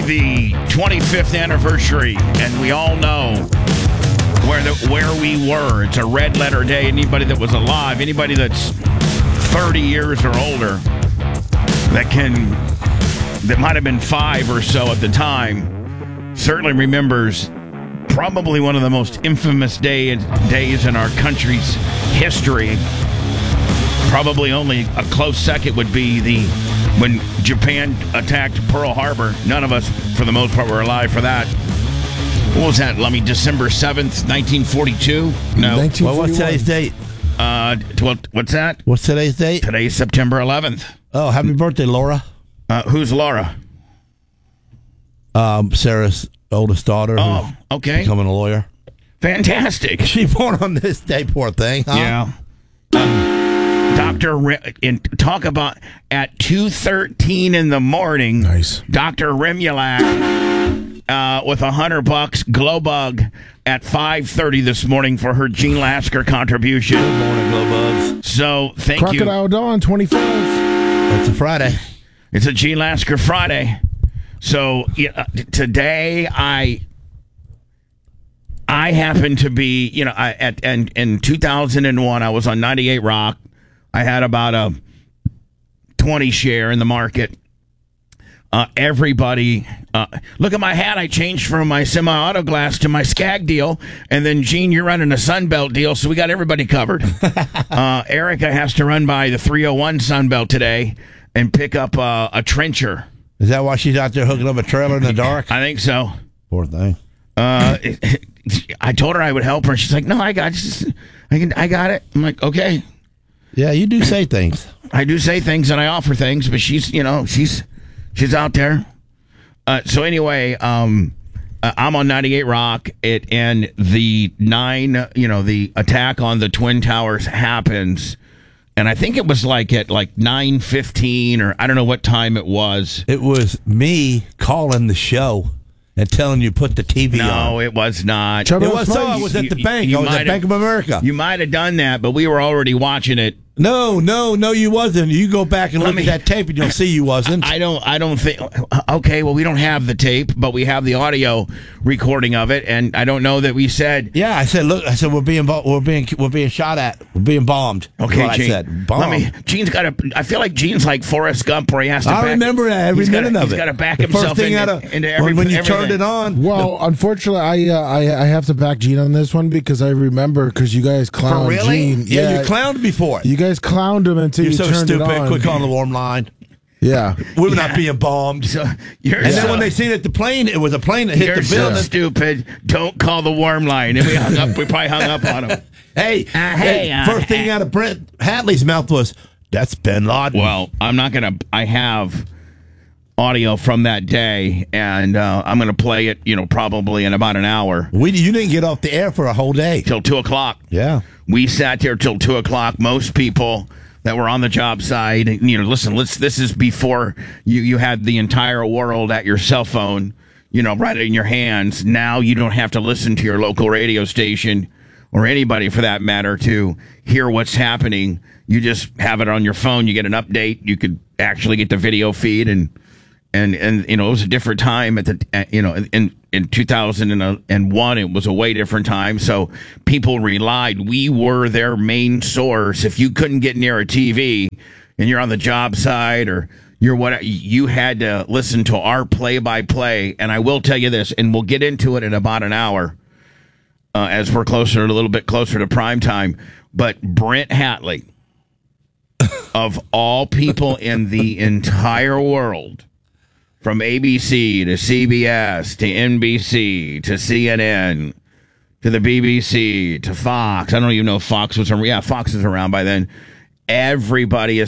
the 25th anniversary, and we all know where we were. It's a red letter day. Anybody that was alive, anybody that's 30 years or older, that might have been 5 or so at the time, certainly remembers probably one of the most infamous days in our country's history. Probably only a close second would be when Japan attacked Pearl Harbor. None of us, for the most part, were alive for that. What was that, Lummy? December 7th, 1942? No. 1941. Well, what's today's date? What's that? What's today's date? Today's September 11th. Oh, happy birthday, Laura. Who's Laura? Sarah's oldest daughter. Oh, okay. Becoming a lawyer. Fantastic. She born on this day, poor thing. Huh? Yeah. Talk about at 2:13 in the morning. Nice. Dr. Remulak with $100 Glowbug at 5:30 this morning for her Gene Lasker contribution. Good morning, Glowbugs. So thank you. Crocodile Dawn 25. It's a Friday. It's a Gene Lasker Friday. So today I happen to be, in 2001 I was on 98 Rock. I had about a 20 share in the market. Everybody, look at my hat. I changed from my semi-auto glass to my Skag deal. And then, Gene, you're running a Sunbelt deal, so we got everybody covered. Erica has to run by the 301 Sunbelt today and pick up a trencher. Is that why she's out there hooking up a trailer in the dark? I think so. Poor thing. I told her I would help her. She's like, no, I got it. I'm like, okay. Yeah, you do say things. I do say things and I offer things, but she's out there. So anyway, I'm on 98 Rock. And the the attack on the Twin Towers happens. And I think it was at 9:15 or I don't know what time it was. It was me calling the show and telling you put the TV on. No, it was not. It was at the bank. I was at Bank of America. You might have done that, but we were already watching it. No, you wasn't. You go back and look at that tape and you'll see you wasn't. I don't think. Okay, well, we don't have the tape, but we have the audio recording of it, and I don't know that we said. Yeah, I said, look, we're being shot at. We're being bombed. Okay, Gene. I said, bombed. Gene's got to. I feel like Gene's like Forrest Gump, where he has to. I remember that every minute of it. He's got to back himself into everything. When you turned it on. Well, unfortunately, I have to back Gene on this one because I remember you guys clowned really? Gene. Yeah, you clowned before. You guys clowned him until You're you so turned stupid. it on. Quit calling the warm line. Yeah. We're not being bombed. Then when they seen it, the plane, it was a plane that hit the building. So stupid. Don't call the warm line. And we hung up. We probably hung up on him. Hey, first thing out of Brent Hatley's mouth was, that's bin Laden. Well, I'm not going to. I have audio from that day, and I'm going to play it, probably in about an hour. You didn't get off the air for a whole day. Till 2 o'clock. Yeah. We sat there till 2 o'clock. Most people that were on the job site, listen, this is before you had the entire world at your cell phone, right in your hands. Now you don't have to listen to your local radio station or anybody for that matter to hear what's happening. You just have it on your phone. You get an update. You could actually get the video feed and it was a different time in 2001. It was a way different time. So people relied. We were their main source. If you couldn't get near a TV and you're on the job site or you had to listen to our play-by-play. And I will tell you this, and we'll get into it in about an hour as we're a little bit closer to prime time. But Brent Hatley, of all people in the entire world, from ABC to CBS to NBC to CNN to the BBC to Fox. I don't even know if Fox was around. Yeah, Fox was around by then. Every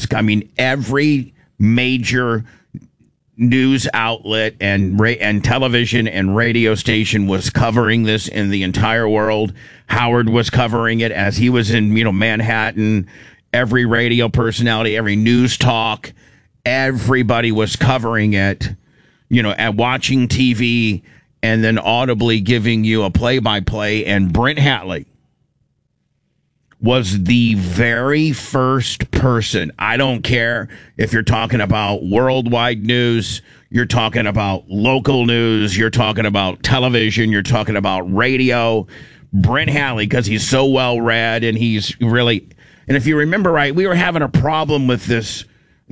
major news outlet and television and radio station was covering this in the entire world. Howard was covering it as he was in Manhattan. Every radio personality, every news talk, everybody was covering it. And watching TV and then audibly giving you a play-by-play. And Brent Hatley, was the very first person. I don't care if you're talking about worldwide news, you're talking about local news, you're talking about television, you're talking about radio. Brent Hatley, because he's so well read and he's really, and if you remember right, we were having a problem with this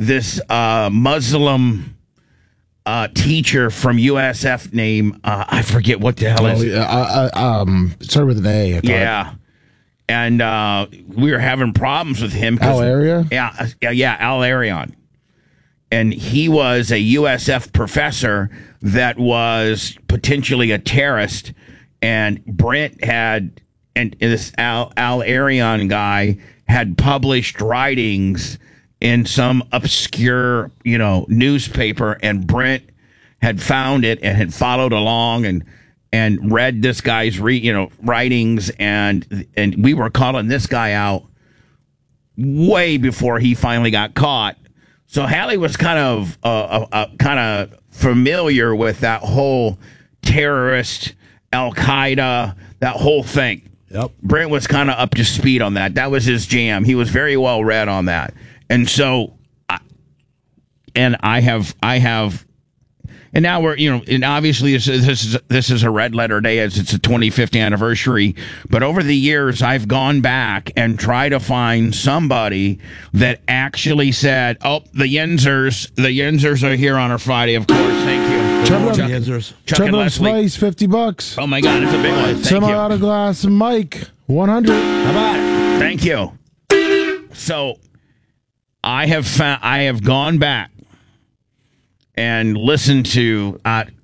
Muslim teacher from USF named I forget what the hell is it. Started with an A. I thought. Yeah. And we were having problems with him. Al Area? Yeah, Al Arion. And he was a USF professor that was potentially a terrorist. And Brent had, and this Al Arion guy had published writings in some obscure, newspaper. And Brent had found it and had followed along and read this guy's writings, and we were calling this guy out way before he finally got caught. So Hatley was kind of familiar with that whole terrorist, Al-Qaeda, that whole thing. Yep. Brent was kind of up to speed on that. That was his jam. He was very well read on that. And so, I have. And now we're, and obviously this is a red letter day as it's a 25th anniversary. But over the years, I've gone back and tried to find somebody that actually said, "Oh, the Yinzers are here on a Friday." Of course, thank you. Chuck and Leslie. Spice, $50. Oh my God, it's a big one. Thank Semi-auto glass, Mike, 100. How about it? Thank you. So, I have gone back and listened to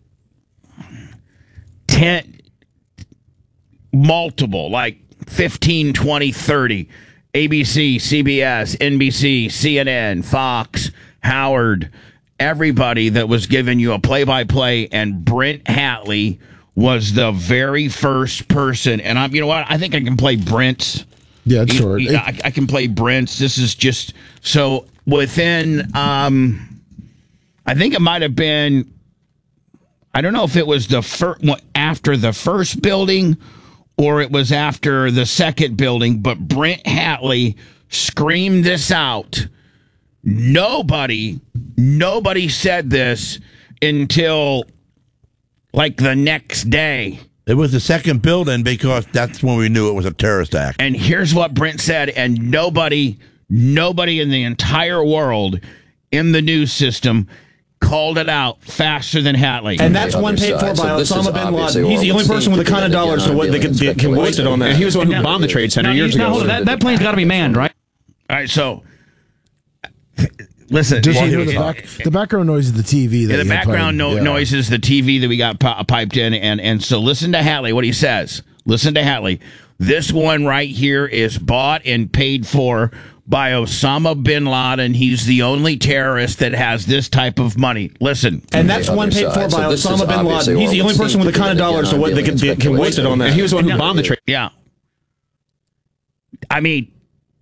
10 multiple, like 15, 20, 30, ABC, CBS, NBC, CNN, Fox, Howard, everybody that was giving you a play-by-play, and Brent Hatley was the very first person. And you know what? I think I can play Brent's. Yeah, it's short. I can play Brent's. This is just so within. I think it might have been. I don't know if it was after the first building, or it was after the second building. But Brent Hatley screamed this out. Nobody said this until like the next day. It was the second building because that's when we knew it was a terrorist act. And here's what Brent said, and nobody in the entire world in the news system called it out faster than Hatley. And that's one paid for by Osama bin Laden. He's the only person with the kind of dollars so what they can waste it on that. And he was the one who bombed the Trade Center years ago. That plane's got to be manned, right? All right, so listen. Just hear the background noise of the TV. The background noise is the TV that we got piped in. And so listen to Hatley, what he says. Listen to Hatley. This one right here is bought and paid for by Osama bin Laden. He's the only terrorist that has this type of money. Listen. And that's one paid for by Osama bin Laden. He's the only person with the kind of dollars so what they can waste it on that. And he was the one who bombed the Trade. Yeah. I mean,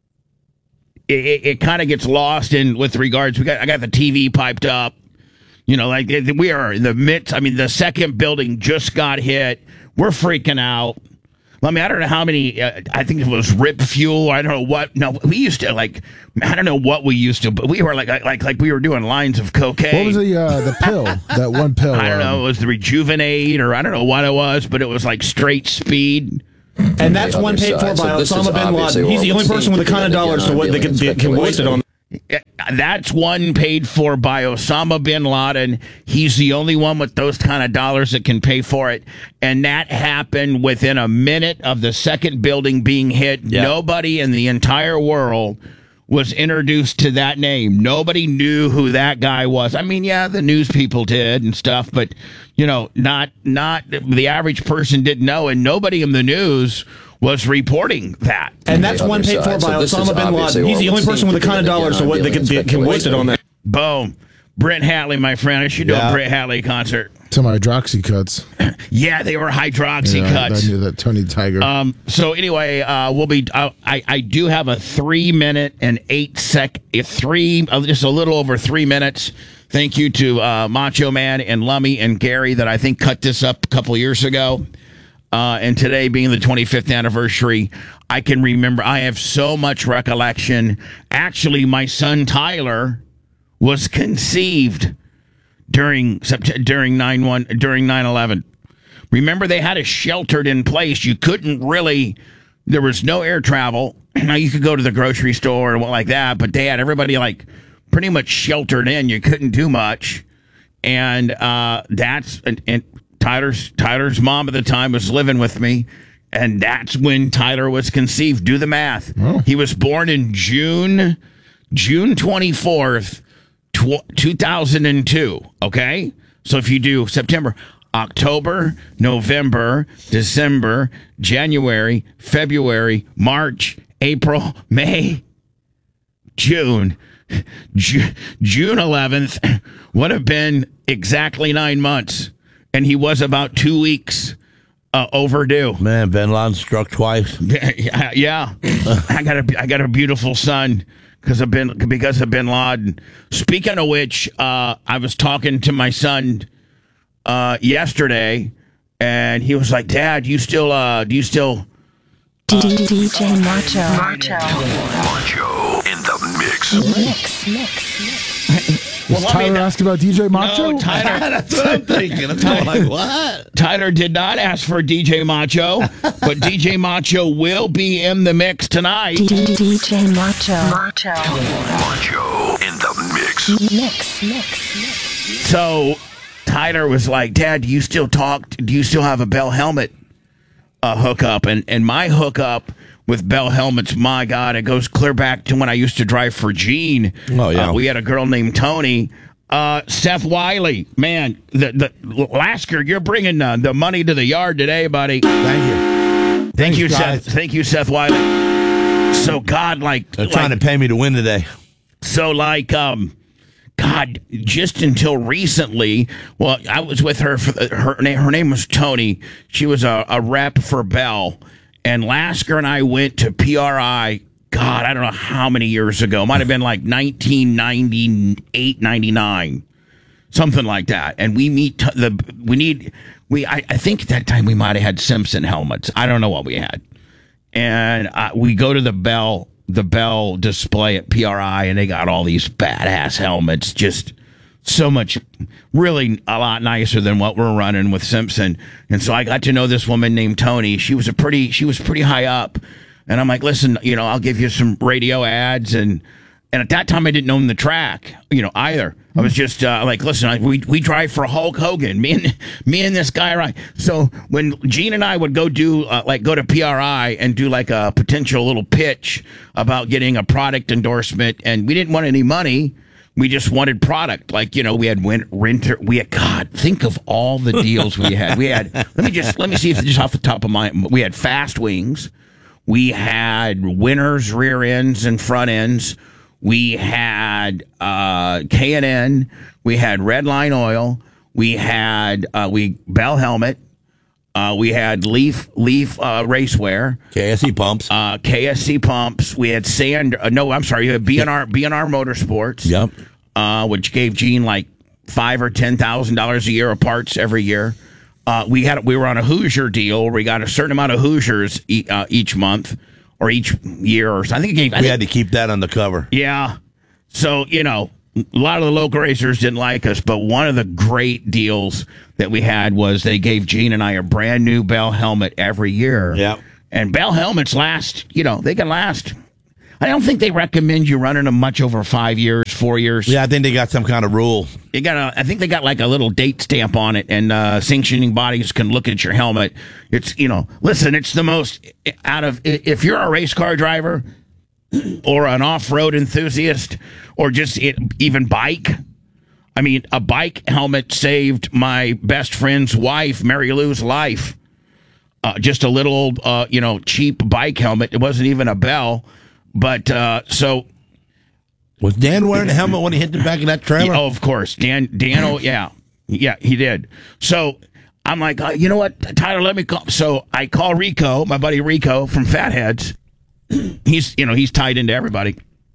it kind of gets lost in with regards. I got the TV piped up. Like we are in the midst. I mean, the second building just got hit. We're freaking out. I mean, I don't know how many. I think it was Rip Fuel. I don't know what. No, we used to I don't know what we used to, but we were like we were doing lines of cocaine. What was the pill? That one pill. I don't know. It was the Rejuvenate, or I don't know what it was, but it was like straight speed. And that's one paid for by Osama bin Laden. He's the only person with the kind of dollars so what they can waste it on. That's one paid for by Osama bin Laden. He's the only one with those kind of dollars that can pay for it. And that happened within a minute of the second building being hit. Yep. Nobody in the entire world was introduced to that name. Nobody knew who that guy was. I mean, yeah, the news people did and stuff, but not the average person didn't know, and nobody in the news was reporting that. And that's one paid for by Osama bin Laden. He's the only person with the kind of dollars so what they can waste it on that. Boom. Brent Hatley, my friend. I should do a Brent Hatley concert. Some hydroxy cuts. Yeah, they were hydroxy cuts. I knew that. Tony Tiger. So anyway, we'll be. I do have a 3 minute and 8 sec. Just a little over 3 minutes. Thank you to Macho Man and Lummy and Gary that I think cut this up a couple years ago. And today being the 25th anniversary, I can remember, I have so much recollection. Actually, my son Tyler was conceived during 9/11. Remember, they had us sheltered in place. You couldn't really, there was no air travel. Now, you could go to the grocery store and like that, but they had everybody like pretty much sheltered in. You couldn't do much. And and Tyler's mom at the time was living with me, and that's when Tyler was conceived. Do the math. Oh. He was born in June 24th, 2002. Okay, so if you do September, October, November, December, January, February, March, April, May, June 11th would have been exactly 9 months. And he was about 2 weeks overdue. Man, Bin Laden struck twice. Yeah. I got a beautiful son because of Bin Laden. Speaking of which, I was talking to my son yesterday, and he was like, "Dad, do you still DJ Macho. Macho in the mix. Was Tyler asked about DJ Macho? No, Tyler. That's what I'm thinking. I'm like, what? Tyler did not ask for DJ Macho, but DJ Macho will be in the mix tonight. DJ Macho. Macho in the mix. So Tyler was like, "Dad, do you still have a Bell helmet hookup?" And my hookup with Bell helmets, my God, it goes clear back to when I used to drive for Gene. Oh, yeah. We had a girl named Tony. Seth Wiley, man, the Lasker, you're bringing the money to the yard today, buddy. Thank you, Seth. Thank you, Seth Wiley. So, God, they're trying to pay me to win today. So, God, just until recently, well, I was with her. Her name was Tony. She was a rep for Bell. And Lasker and I went to PRI, God, I don't know how many years ago. Might have been like 1998, 99, something like that. And we I think at that time we might have had Simpson helmets. I don't know what we had. And we go to the Bell display at PRI, and they got all these badass helmets, just so much, really a lot nicer than what we're running with Simpson. And so I got to know this woman named Tony. She was pretty high up. And I'm like, "Listen, I'll give you some radio ads." And at that time I didn't own the track, either. I was just like, "Listen, we drive for Hulk Hogan. Me and this guy, right?" So when Gene and I would go go to PRI and do like a potential little pitch about getting a product endorsement, and we didn't want any money. We just wanted product. We had winter. God, think of all the deals we had. Let me see if just off the top of my, we had Fast Wings. We had Winners rear ends and front ends. We had K&N. We had Redline Oil. We had Bell Helmet. We had Leaf Racewear. KSC Pumps. KSC Pumps. We had you had B&R Motorsports. Yep. Which gave Gene like $5,000 or $10,000 a year of parts every year. We were on a Hoosier deal where we got a certain amount of Hoosiers each month or each year, or I think we had to keep that on the cover. Yeah. So a lot of the local racers didn't like us, but one of the great deals that we had was they gave Gene and I a brand new Bell helmet every year. Yeah. And Bell helmets last. They can last. I don't think they recommend you running them much over 5 years, 4 years. Yeah, I think they got some kind of rule. I think they got like a little date stamp on it, and sanctioning bodies can look at your helmet. It's, listen, it's the most if you're a race car driver or an off-road enthusiast or just even bike. I mean, a bike helmet saved my best friend's wife, Mary Lou's life. Just a little, cheap bike helmet. It wasn't even a Bell. But so was Dan wearing a helmet when he hit the back of that trailer? Oh, of course, Dan. Oh, yeah, he did. So I'm like, you know what, Tyler, let me call. So I call Rico, my buddy Rico from Fatheads. He's tied into everybody.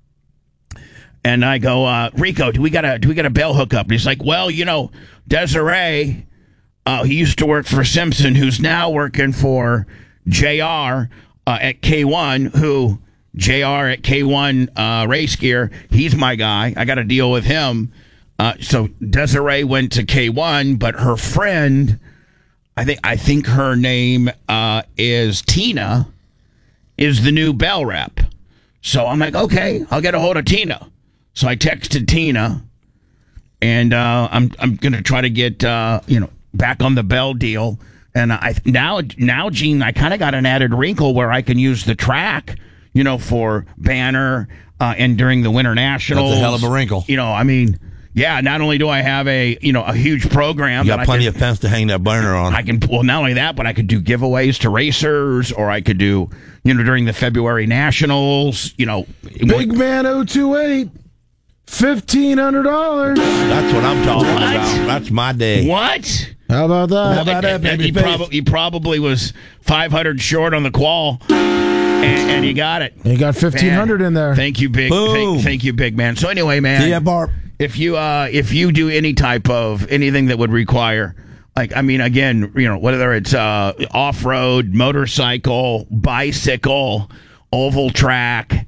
And I go, Rico, do we got a Bell hookup? And he's like, well, Desiree He used to work for Simpson, who's now working for JR at K1, who JR at K1 Race Gear, he's my guy. I got to deal with him. So Desiree went to K1, but her friend, I think her name is Tina, is the new Bell rep. So I'm like, okay, I'll get a hold of Tina. So I texted Tina, and I'm going to try to get back on the Bell deal. And now, Gene, I kind of got an added wrinkle where I can use the track, for Banner and during the Winter Nationals. That's a hell of a wrinkle. Yeah, not only do I have a huge program, you got plenty of fence to hang that banner on. Not only that, but I could do giveaways to racers, or I could do, during the February Nationals, Big Man 028, $1,500. That's what I'm talking about. That's my day. What? How about that? How about that, baby? He probably was 500 short on the qual, and he got it. You got 1,500 in there. Thank you, big. Thank you, big man. So anyway, man. See ya, Barb. If you do any type of anything that would require, again, whether it's off-road, motorcycle, bicycle, oval track,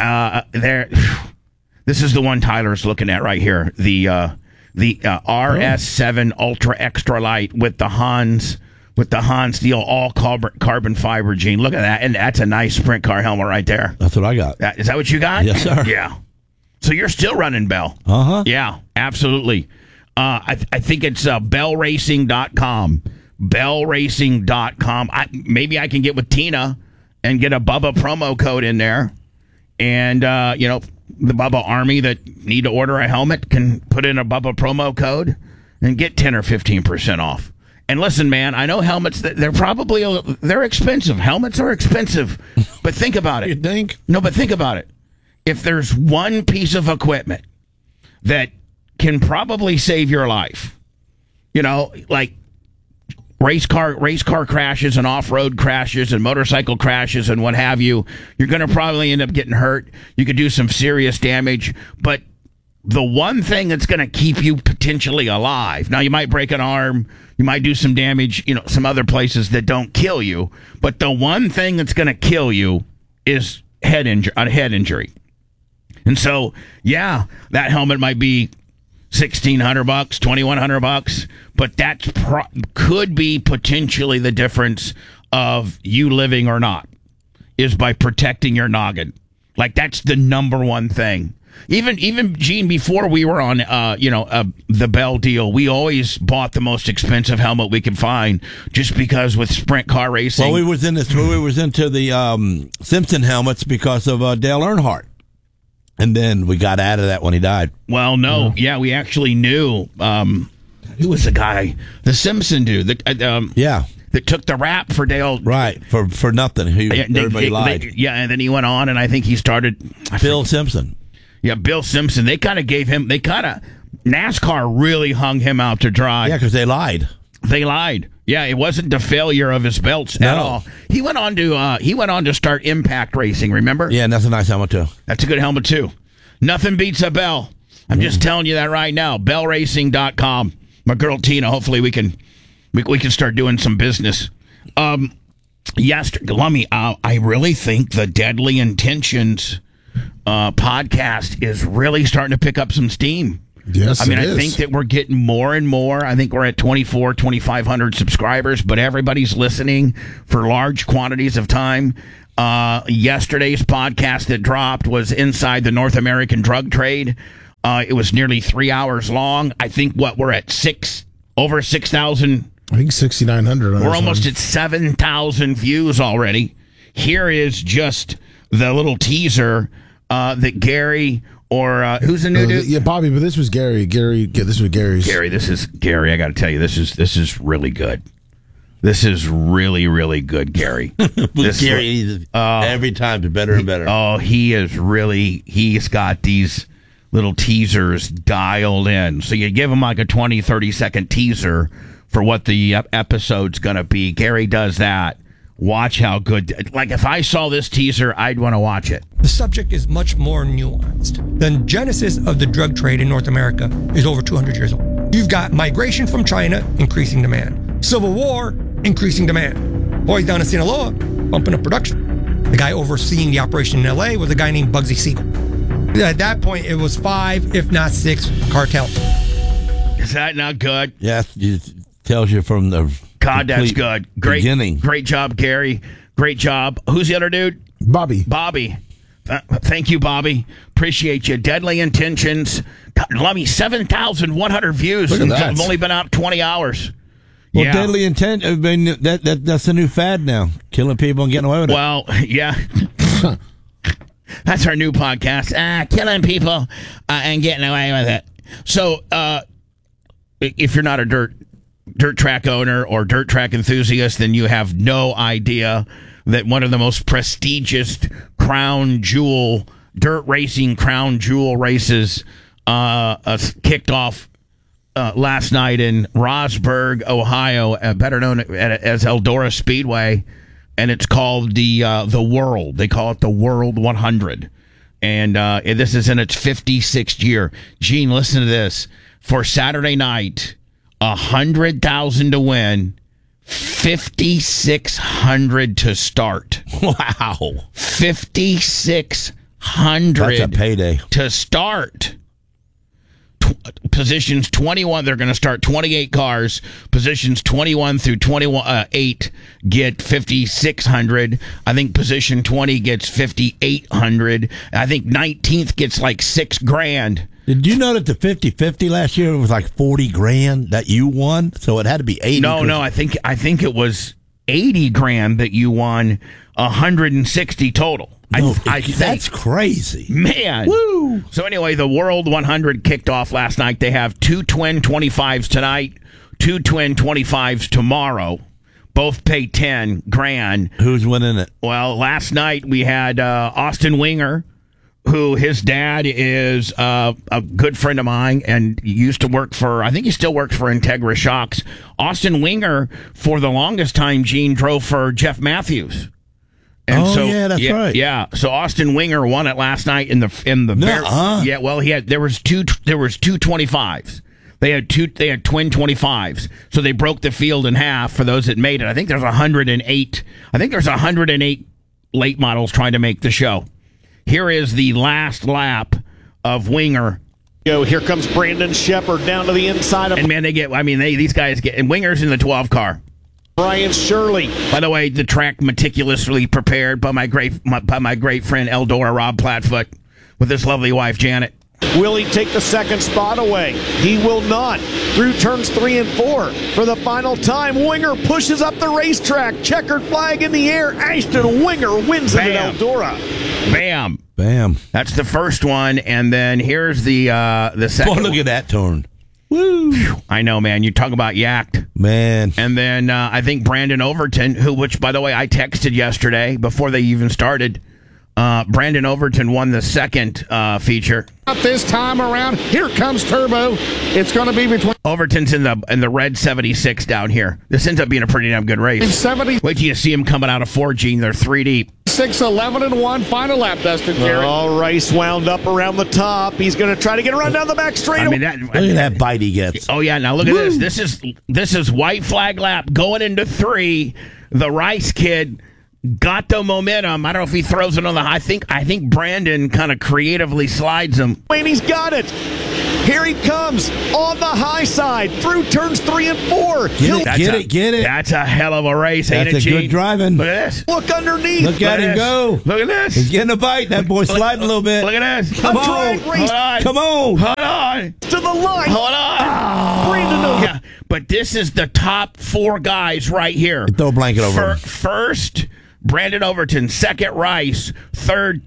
this is the one Tyler's looking at right here. The RS7 Ultra Extra Light with the Hans Steel all carbon fiber, Gene. Look at that, and that's a nice sprint car helmet right there. That's what I got. Is that what you got? Yes, sir. Yeah. So you're still running Bell. Uh-huh. Yeah, absolutely. I think it's bellracing.com. Bellracing.com. Maybe I can get with Tina and get a Bubba promo code in there. And, the Bubba Army that need to order a helmet can put in a Bubba promo code and get 10 or 15% off. And listen, man, I know helmets, they're expensive. Helmets are expensive. But think about it. You think? No, but think about it. If there's one piece of equipment that can probably save your life, like race car crashes and off-road crashes and motorcycle crashes and what have you, you're going to probably end up getting hurt. You could do some serious damage, but the one thing that's going to keep you potentially alive, now you might break an arm, you might do some damage, some other places that don't kill you, but the one thing that's going to kill you is a head injury. And so, yeah, that helmet might be $1,600, $2,100, but that could be potentially the difference of you living or not, is by protecting your noggin. Like, that's the number one thing. Even Gene, before we were on, the Bell deal, we always bought the most expensive helmet we could find, just because with sprint car racing. Well, we was into the Simpson helmets because of Dale Earnhardt. And then we got out of that when he died. Well, no. Yeah, we actually knew. Who was the guy? The Simpson dude. That took the rap for Dale. Right, for nothing. Everybody lied. And then he went on, and I think he started... Bill Simpson. Yeah, Bill Simpson. NASCAR really hung him out to dry. Yeah, because they lied. They lied. Yeah, it wasn't the failure of his belts at all. He went on to start Impact Racing, remember? Yeah, and that's a nice helmet too. That's a good helmet too. Nothing beats a Bell. I'm just telling you that right now. Bellracing.com. My girl Tina, hopefully we can start doing some business. Lummy, I really think the Deadly Intentions podcast is really starting to pick up some steam. Yes, I think that we're getting more and more. I think we're at 2,500 subscribers, but everybody's listening for large quantities of time. Yesterday's podcast that dropped was Inside the North American Drug Trade. It was nearly 3 hours long. I think we're at over 6,000. I think 6,900. We're almost at 7,000 views already. Here is just the little teaser that Gary... Or who's the new dude? Yeah, Bobby, but this was Gary. This was Gary's. This is Gary. I got to tell you, this is really good. This is really, really good, Gary. Gary, every time it's better and better. He's got these little teasers dialed in. So you give him like a 20, 30-second teaser for what the episode's going to be. Gary does that. Watch how good. Like, if I saw this teaser, I'd want to watch it. The subject is much more nuanced. The genesis of the drug trade in North America is over 200 years old. You've got migration from China, increasing demand. Civil war, increasing demand. Boys down in Sinaloa, bumping up production. The guy overseeing the operation in L.A. was a guy named Bugsy Siegel. At that point, it was 5, if not 6, cartels. Is that not good? Yes, it tells you from the God, that's good. Great beginning. Great job, Gary. Great job. Who's the other dude? Bobby. Thank you, Bobby. Appreciate you. Deadly Intentions. God, love me. 7,100 views. Look at that. I've only been out 20 hours. Well, Yeah. Deadly Intent, I mean, that's a new fad now. Killing people and getting away with it. Well, yeah. That's our new podcast. Killing people and getting away with it. So, if you're not a dirt track owner or dirt track enthusiast, then you have no idea that one of the most prestigious dirt racing crown jewel races kicked off last night in Rosberg, Ohio, better known as Eldora Speedway, and it's called the World. They call it the World 100, and this is in its 56th year. Gene, listen to this. For Saturday night, 100,000 to win, 5,600 to start. Wow. 5,600. That's a payday. To start. Positions 21, they're going to start 28 cars. Positions 21 through 8 get 5,600. I think position 20 gets 5,800. I think 19th gets like $6,000. Did you know that the 50-50 last year was like $40,000 that you won? So it had to be 80. No, I think it was $80,000 that you won, 160 total. No, I think. That's crazy. Man. Woo! So anyway, the World 100 kicked off last night. They have 2 twin 25s tonight, 2 twin 25s tomorrow. Both pay $10,000. Who's winning it? Well, last night we had Austin Winger, who his dad is a good friend of mine and used to work for, I think he still works for Integra Shocks. Austin Winger, for the longest time, Gene, drove for Jeff Matthews. And that's right. Yeah, so Austin Winger won it last night in the Nuh-uh. well, there was two 25s. They had twin 25s. So they broke the field in half for those that made it. I think there's 108. I think there's 108 late models trying to make the show. Here is the last lap of Winger. Here comes Brandon Shepard down to the inside of. And man, these guys get, and Winger's in the 12 car. Brian Shirley. By the way, the track meticulously prepared by my great friend Eldora Rob Platfoot with his lovely wife Janet. Will he take the second spot away? He will not. Through turns 3 and 4 for the final time. Winger pushes up the racetrack. Checkered flag in the air. Ashton Winger wins it at Eldora. Bam. Bam. That's the first one, and then here's the second. Oh, look at that turn. Woo! I know, man. You talk about yacked. Man. And then I think Brandon Overton, which, by the way, I texted yesterday before they even started. Brandon Overton won the second feature. This time around, here comes Turbo. It's going to be between Overton's in the red 76 down here. This ends up being a pretty damn good race. 70. Wait till you see him coming out of 4, Gene. They're 3 deep. 6, 11, and 1. Final lap, Dustin Garrett. All Rice wound up around the top. He's going to try to get a run down the back straight. Look at that bite he gets. Oh yeah, now look at this. This is white flag lap going into 3. The Rice kid got the momentum. I don't know if he throws it on the high. I think Brandon kind of creatively slides him. Wayne, he's got it. Here he comes on the high side through turns 3 and 4. Get it. That's a hell of a race, ain't it, That's a Gene? good driving. Look at this. Look underneath. Look at him go. Look at this. He's getting a bite. That boy's sliding a little bit. Look at this. Come on. drag race. Hold on. Come on. Hold on. To the line. Hold on. Brandon Overton. Yeah, but this is the top 4 guys right here. Throw a blanket over him. First, Brandon Overton. Second, Rice. Third,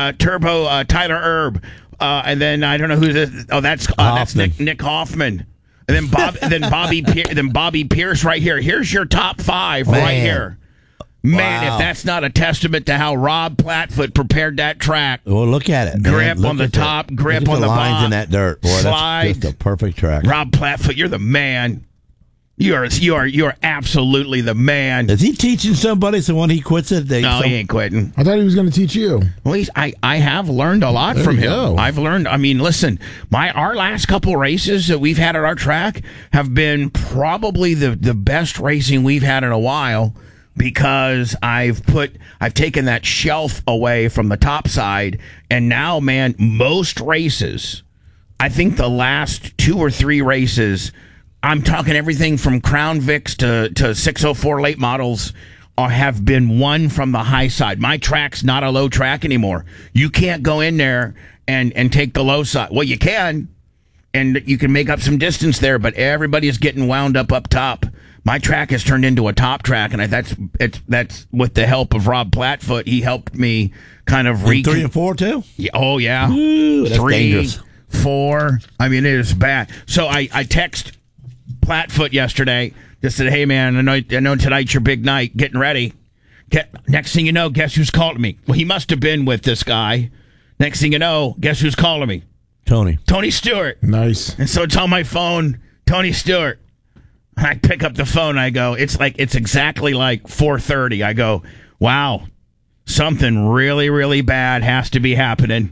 Turbo Tyler Erb. And then I don't know who this. Oh, that's Nick Hoffman. And then Bobby Pierce right here. Here's your top 5 right here. Man, Wow. if that's not a testament to how Rob Platfoot prepared that track. Well, look at it. Man. Grip Look on the at top, that. grip Look at on the lines bottom. in that dirt. Boy, Slide. that's just a perfect track. Rob Platfoot, you're the man. You are absolutely the man. Is he teaching somebody so when he quits it, No, he ain't quitting. I thought he was going to teach you. Well, I have learned a lot There from you him. go. I've learned. I mean, listen, our last couple races that we've had at our track have been probably the best racing we've had in a while, because I've taken that shelf away from the top side, and now, man, most races, I think the last 2 or 3 races, I'm talking everything from Crown Vics to 604 late models, have been won from the high side. My track's not a low track anymore. You can't go in there and take the low side. Well, you can, and you can make up some distance there, but everybody is getting wound up top. My track has turned into a top track, and that's with the help of Rob Plattfoot. He helped me kind of 3 and 4 too. Yeah, oh yeah, Ooh, that's 3, dangerous. 4. I mean, it is bad. So I text Plattfoot yesterday. Just said, hey man, I know tonight's your big night. Getting ready. Next thing you know, guess who's calling me? Well, he must have been with this guy. Next thing you know, guess who's calling me? Tony Stewart. Nice. And so it's on my phone, Tony Stewart. And I pick up the phone. I go, it's exactly like 4:30. I go, wow, something really, really bad has to be happening,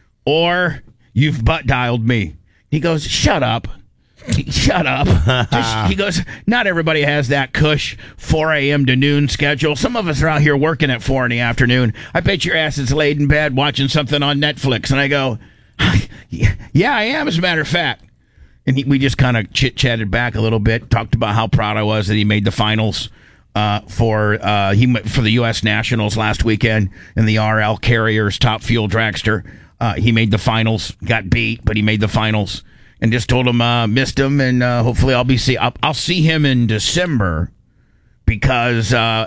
or you've butt dialed me. He goes, shut up. Shut up. He goes, not everybody has that cush 4 a.m. to noon schedule. Some of us are out here working at 4 in the afternoon. I bet your ass is laid in bed watching something on Netflix. And I go, yeah, I am, as a matter of fact. And we just kind of chit-chatted back a little bit, talked about how proud I was that he made the finals for the U.S. Nationals last weekend in the RL Carriers Top Fuel Dragster. He made the finals, got beat, but he made the finals. And just told him missed him, and hopefully I'll see him in December, because so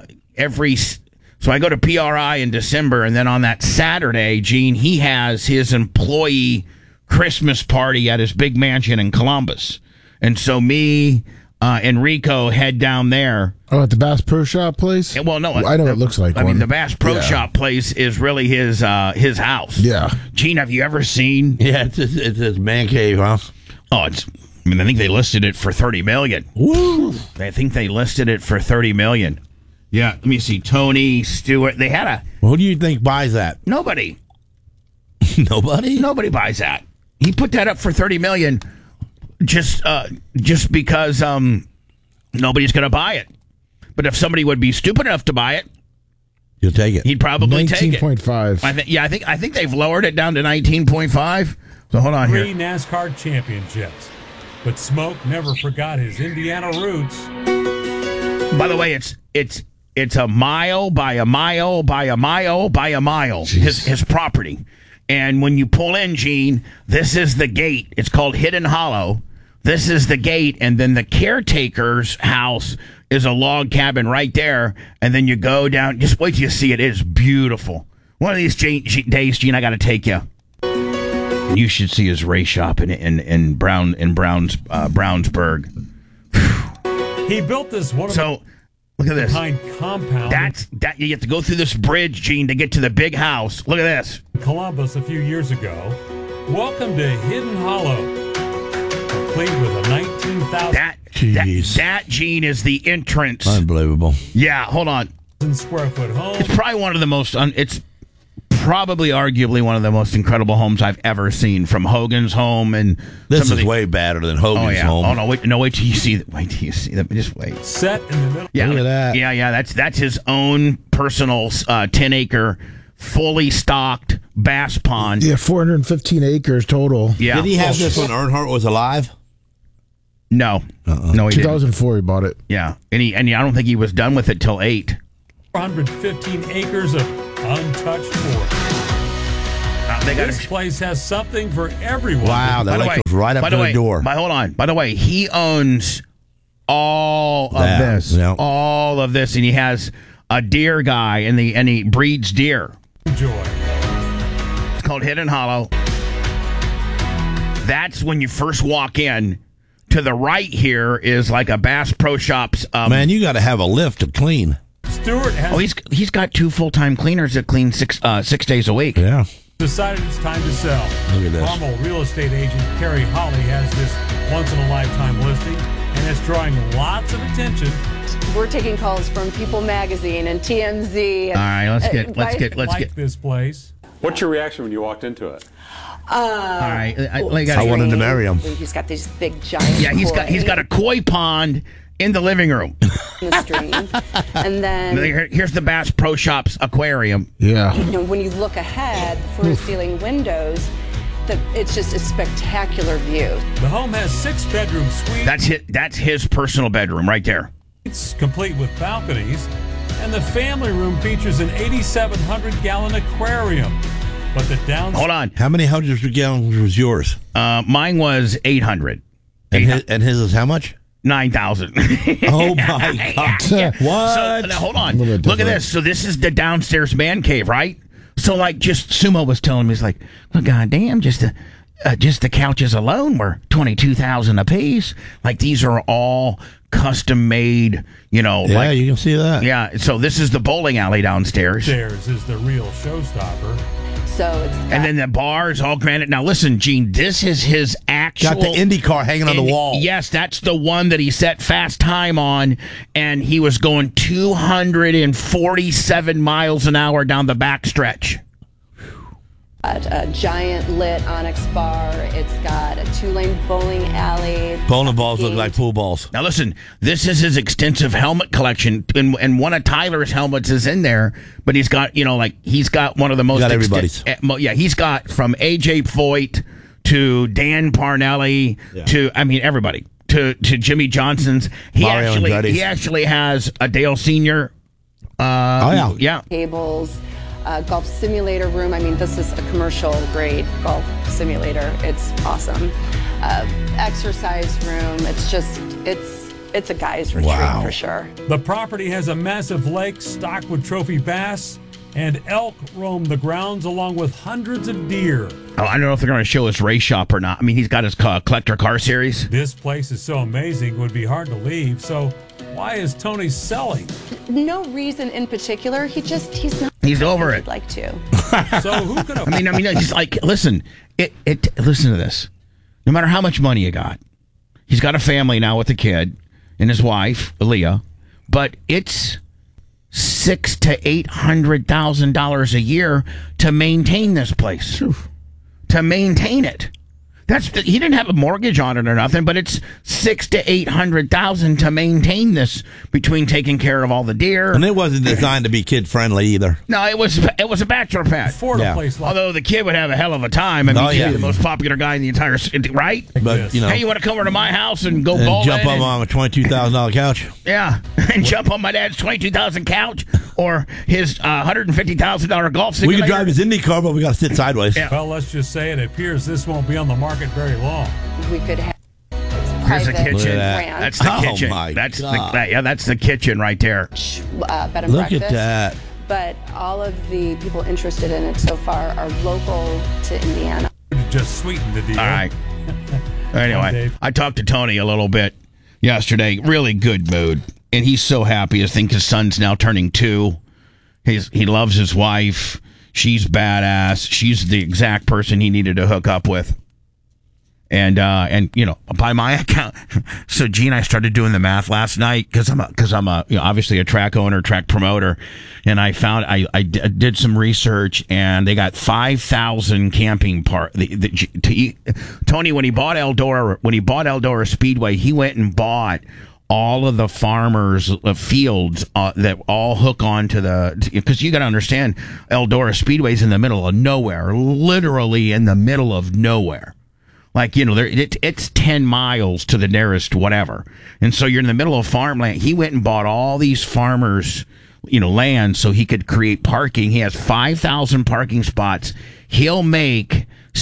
I go to PRI in December, and then on that Saturday, Gene, he has his employee Christmas party at his big mansion in Columbus, and so me, Enrico head down there. Oh, at the Bass Pro Shop place? Well, no, I know it looks like I one. mean, the Bass Pro Shop place is really his house. Yeah. Gene, have you ever seen? Yeah, it's his man cave, huh? Oh, I think they listed it for $30 million. Woo! I think they listed it for $30 million. Yeah, let me see. Tony Stewart. They had Well, who do you think buys that? nobody. Nobody? Nobody buys that. He put that up for $30 million just because nobody's going to buy it. But if somebody would be stupid enough to buy it, You'll take it. he'd probably take it. 19.5. I think they've lowered it down to 19.5. So hold on 3 here. NASCAR championships. But Smoke never forgot his Indiana roots. By the way, it's a mile by a mile by a mile by a mile, his property. And when you pull in, Gene, this is the gate. It's called Hidden Hollow. This is the gate, and then the caretaker's house is a log cabin right there. And then you go down. Just wait till you see it. It is beautiful. One of these days, Gene, I got to take you. You should see his race shop in Brownsburg. He built this So look at this. kind compound That you have to go through this bridge, Gene, to get to the big house. Look at this. in Columbus a few years ago. Welcome to Hidden Hollow, complete with a 19,000 That Gene is the entrance. Unbelievable. Yeah, hold on. square foot home. It's probably one of the most. It's probably arguably one of the most incredible homes I've ever seen. From Hogan's home, and This is way better than Hogan's home. Oh no! Wait till you see. Wait till you see that. Just wait. Set in the middle. Yeah, Look at that. Yeah. That's his own personal 10-acre, fully stocked bass pond. Yeah, 415 acres total. Yeah. Did he have this when Earnhardt was alive? No, no, he didn't. 2004 he bought it. Yeah, and I don't think he was done with it till 8. 415 acres of untouched forest. This place has something for everyone. Wow, that goes right up to the door. Hold on. By the way, he owns all of this. Yeah. All of this, and he has a deer guy, and he breeds deer. Enjoy. It's called Hidden Hollow. That's when you first walk in. To the right here is like a Bass Pro Shops. Man, you got to have a lift to clean. Stewart has he's got 2 full-time cleaners that clean 6 days a week. Yeah. decided it's time to sell. Look at this. Carmel real estate agent Kerry Holly has this once-in-a-lifetime listing, and and it's drawing lots of attention. We're taking calls from People Magazine and TMZ. All right, let's get this place. What's your reaction when you walked into it? All right, I wanted to marry him. He's got these big giant. Yeah, he's got a koi pond in the living room. The stream. And then here's the Bass Pro Shops aquarium. Yeah. When you look ahead, floor-to-ceiling windows, it's just a spectacular view. The home has 6-bedroom suites. That's his personal bedroom right there. It's complete with balconies, and the family room features an 8,700-gallon aquarium. But the Hold on. How many hundreds of gallons was yours? Mine was 800. And his is how much? 9,000. Oh my God! Yeah. What? So, now, hold on. Look at this. So this is the downstairs man cave, right? So like, just Sumo was telling me, he's like, well, goddamn, just the couches alone were $22,000 a piece. Like these are all custom made. Yeah, like, you can see that. Yeah. So this is the bowling alley downstairs. Upstairs is the real showstopper. So it's and then the bar is all granite. Now listen, Gene, this is his actual... Got the Indy car hanging on the wall. Yes, that's the one that he set fast time on, and he was going 247 miles an hour down the back stretch. A giant lit onyx bar. It's got a 2-lane bowling alley. Bowling balls look like pool balls. Now listen, this is his extensive helmet collection, and one of Tyler's helmets is in there. But he's got, he's got one of the most. Got everybody's. He's got from AJ Foyt to Dan Parnelli to everybody to Jimmy Johnson's. He actually has a Dale Senior. Yeah. Tables. Golf simulator room. This is a commercial grade golf simulator. It's awesome. Exercise room. It's a guy's retreat for sure. The property has a massive lake stocked with trophy bass, and elk roam the grounds along with hundreds of deer. I don't know if they're going to show his race shop or not. He's got his collector car series. This place is so amazing, it would be hard to leave. So why is Tony selling? No reason in particular. He's not. He's over it. He'd like to. So who could have? He's like, listen. Listen to this. No matter how much money you got, he's got a family now with a kid and his wife, Leah. But it's $600,000 to $800,000 a year to maintain this place. To maintain it. He didn't have a mortgage on it or nothing, but it's $600,000 to $800,000 to maintain this, between taking care of all the deer. And it wasn't designed to be kid friendly either. No, it was a bachelor pad. Although the kid would have a hell of a time. He's the most popular guy in the entire city, right? But hey, you want to come over to my house and go bowling? Jump on a $22,000 couch. Yeah, and jump on my dad's $22,000 couch or his $150,000 golf simulator. We could drive his Indy car, but we got to sit sideways. Yeah. Well, let's just say it appears this won't be on the market very long. We could have. Here's the kitchen. That's the kitchen. That's the kitchen right there. Bed and Look breakfast. at that. But all of the people interested in it so far are local to Indiana. Just sweeten the deal. All right. Anyway, I talked to Tony a little bit yesterday. Really good mood, and he's so happy. I think his son's now turning 2. He loves his wife. She's badass. She's the exact person he needed to hook up with. And by my account, so Gene, I started doing the math last night because I'm obviously a track owner, track promoter, and I found I did some research, and they got 5,000 camping Tony, when he bought Eldora Speedway, he went and bought all of the farmers' fields that all hook onto because you got to understand, Eldora Speedway's in the middle of nowhere, literally in the middle of nowhere. Like, it's 10 miles to the nearest whatever. And so you're in the middle of farmland. He went and bought all these farmers, land so he could create parking. He has 5,000 parking spots. He'll make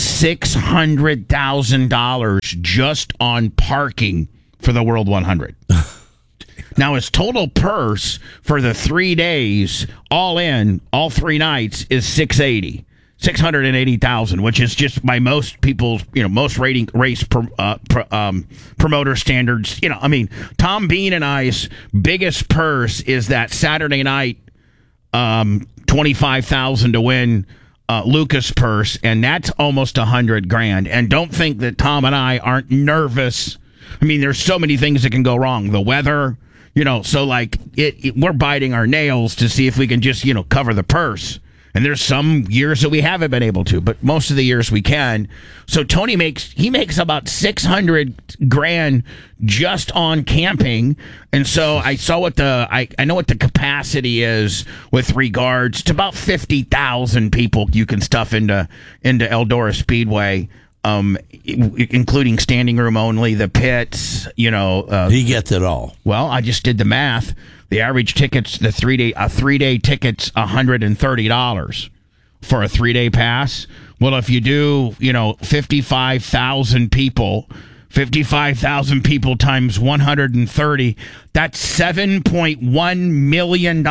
$600,000 just on parking for the World 100. Now, his total purse for the 3 days, all in, all 3 nights, is $680,000, which is just by most people's, most race promoter standards. Tom Bean and I's biggest purse is that Saturday night, $25,000 to win Lucas purse, and that's almost $100,000. And don't think that Tom and I aren't nervous I mean, there's so many things that can go wrong. The weather, so like we're biting our nails to see if we can just, cover the purse. And there's some years that we haven't been able to, but most of the years we can. So Tony makes about $600,000 just on camping. And so I saw I know what the capacity is with regards to about 50,000 people you can stuff into Eldora Speedway. Including standing room only, the pits, he gets it all. Well, I just did the math. The average tickets, a 3-day ticket's $130 for a 3-day pass. Well, if you do, 55,000 people times 130, that's $7.1 million.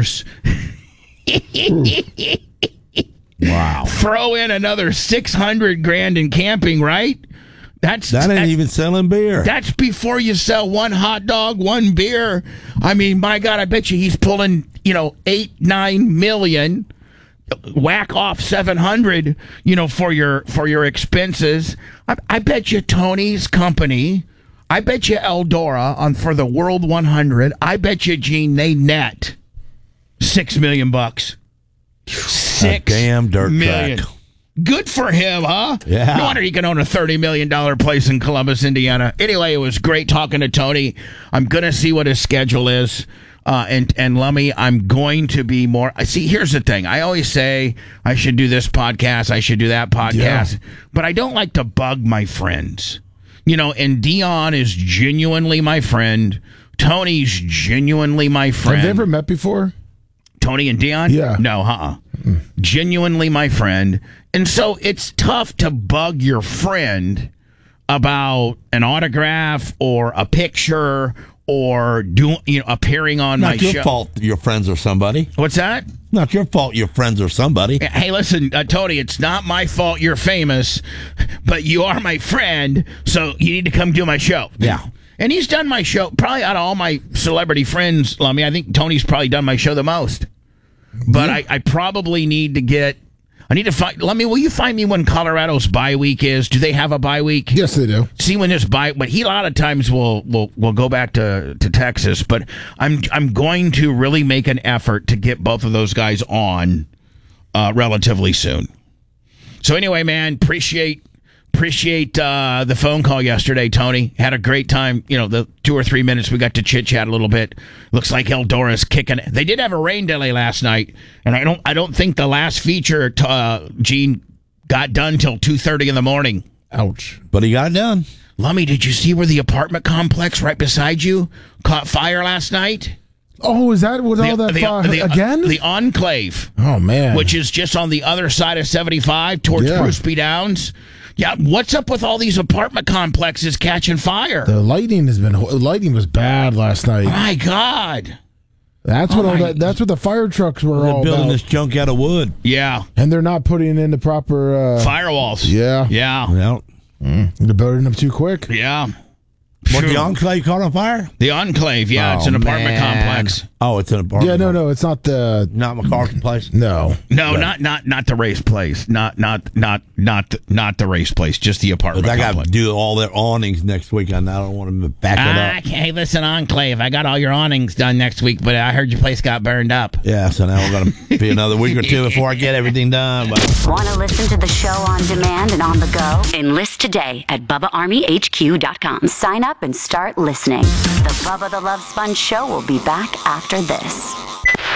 Wow. Throw in another $600,000 in camping, right? That ain't even selling beer. That's before you sell one hot dog, one beer. I mean, my God, I bet you he's pulling, $8-9 million. Whack off 700, for your expenses. I bet you Tony's company, I bet you Eldora for the World 100. I bet you, Gene, they net $6 million. A damn dirt million. track. Good for him, huh? Yeah. No wonder he can own a $30 million place in Columbus, Indiana. Anyway, it was great talking to Tony. I'm going to see what his schedule is. And Lummy, I'm going to be more. See, here's the thing. I always say I should do this podcast, I should do that podcast, but I don't like to bug my friends. And Dion is genuinely my friend. Tony's genuinely my friend. Have they ever met before? Tony and Dion? Yeah. No, Genuinely my friend. And so it's tough to bug your friend about an autograph or a picture or appearing on my show. Not your fault your friends are somebody. What's that? Not your fault your friends are somebody. Hey, listen, Tony, it's not my fault you're famous, but you are my friend, so you need to come do my show. Yeah. And he's done my show, probably out of all my celebrity friends, Lummy, I think Tony's probably done my show the most. But I probably need to find, Lummy, will you find me when Colorado's bye week is? Do they have a bye week? Yes, they do. See when there's bye, but he a lot of times will go back to Texas. But I'm going to really make an effort to get both of those guys on relatively soon. So anyway, man, appreciate the phone call yesterday, Tony. Had a great time. The 2 or 3 minutes we got to chit chat a little bit. Looks like Eldora's kicking. They did have a rain delay last night, and I don't think the last feature Gene got done till 2:30 in the morning. Ouch! But he got it done. Lummy, did you see where the apartment complex right beside you caught fire last night? Oh, is that what all that fire again? The Enclave. Oh man! Which is just on the other side of 75 towards Bruce B. Downs. Yeah, what's up with all these apartment complexes catching fire? The lightning was bad last night. My God. That's what the fire trucks were all building about. this junk out of wood. Yeah. And they're not putting in the proper firewalls. Yeah. Well, they're building them too quick. Yeah. What, the Enclave caught on fire? The Enclave, yeah, it's an apartment complex. Oh, it's an apartment. Yeah, no, it's not not McCarthy Place. No, not the race place, not the race place, just the apartment. But I got complex. to do all their awnings next week, and I don't want to back it up. Hey, listen, Enclave, I got all your awnings done next week, but I heard your place got burned up. Yeah, so now we're going to be another week or two before I get everything done. Want to listen to the show on demand and on the go? Enlist today at BubbaArmyHQ.com. Sign up and start listening. The Bubba the Love Sponge Show will be back after this.